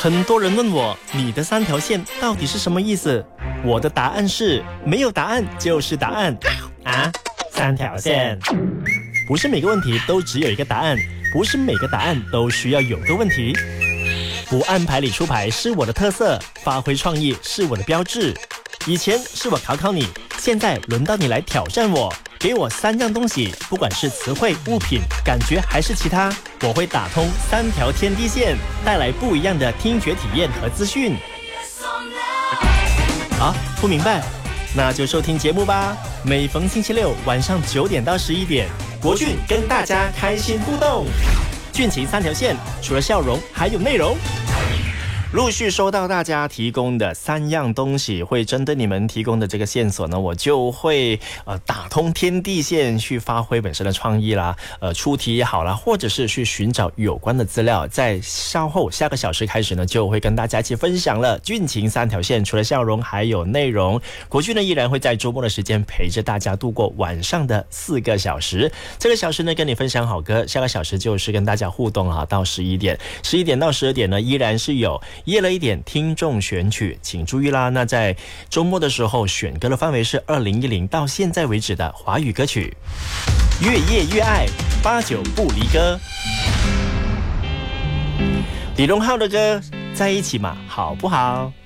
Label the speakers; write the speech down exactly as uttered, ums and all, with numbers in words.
Speaker 1: 很多人问我，你的三条线到底是什么意思？我的答案是，没有答案就是答案啊！三条线，不是每个问题都只有一个答案，不是每个答案都需要有个问题。不按牌理出牌是我的特色，发挥创意是我的标志。以前是我考考你，现在轮到你来挑战我。给我三样东西，不管是词汇、物品、感觉还是其他，我会打通三条天地线，带来不一样的听觉体验和资讯。啊，不明白？那就收听节目吧。每逢星期六晚上九点到十一点，国俊跟大家开心互动。俊情三条线，除了笑容，还有内容。陆续收到大家提供的三样东西，会针对你们提供的这个线索呢，我就会呃打通天地线，去发挥本身的创意啦，呃出题也好啦，或者是去寻找有关的资料。在稍后下个小时开始呢，就会跟大家一起分享了。俊情三条线，除了笑容还有内容。国俊呢依然会在周末的时间陪着大家度过晚上的四个小时。这个小时呢跟你分享好歌，下个小时就是跟大家互动啊，到十一点，十一点到十二点呢依然是有夜了一点听众选曲，请注意啦。那在周末的时候选歌的范围是二零一零到现在为止的华语歌曲。越夜越爱，八九不离歌。李荣浩的歌在一起嘛，好不好？